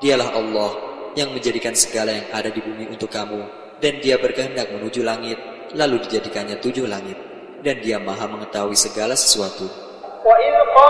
Dialah Allah yang menjadikan segala yang ada di bumi untuk kamu, dan Dia berkehendak menuju langit, lalu dijadikannya 7 langit, dan Dia Maha mengetahui segala sesuatu. وَإِذْ